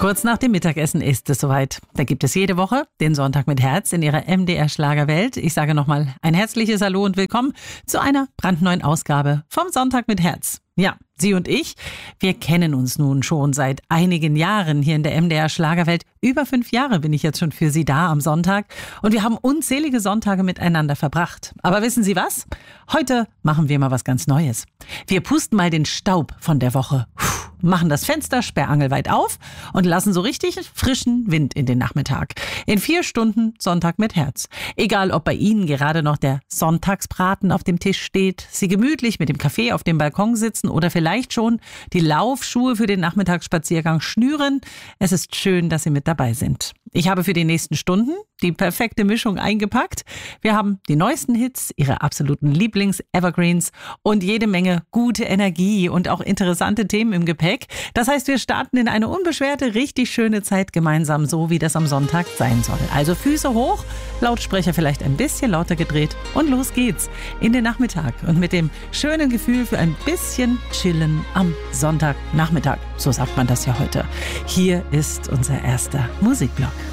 Kurz nach dem Mittagessen ist es soweit. Da gibt es jede Woche den Sonntag mit Herz in Ihrer MDR Schlagerwelt. Ich sage nochmal ein herzliches Hallo und willkommen zu einer brandneuen Ausgabe vom Sonntag mit Herz. Ja, Sie und ich, wir kennen uns nun schon seit einigen Jahren hier in der MDR Schlagerwelt. Über 5 Jahre bin ich jetzt schon für Sie da am Sonntag und wir haben unzählige Sonntage miteinander verbracht. Aber wissen Sie was? Heute machen wir mal was ganz Neues. Wir pusten mal den Staub von der Woche. Machen das Fenster sperrangelweit auf und lassen so richtig frischen Wind in den Nachmittag. In 4 Stunden Sonntag mit Herz. Egal, ob bei Ihnen gerade noch der Sonntagsbraten auf dem Tisch steht, Sie gemütlich mit dem Kaffee auf dem Balkon sitzen oder vielleicht schon die Laufschuhe für den Nachmittagsspaziergang schnüren. Es ist schön, dass Sie mit dabei sind. Ich habe für die nächsten Stunden die perfekte Mischung eingepackt. Wir haben die neuesten Hits, Ihre absoluten Lieblings-Evergreens und jede Menge gute Energie und auch interessante Themen im Gepäck. Das heißt, wir starten in eine unbeschwerte, richtig schöne Zeit gemeinsam, so wie das am Sonntag sein soll. Also Füße hoch, Lautsprecher vielleicht ein bisschen lauter gedreht und los geht's in den Nachmittag und mit dem schönen Gefühl für ein bisschen Chillen am Sonntagnachmittag. So sagt man das ja heute. Hier ist unser erster Musikblock.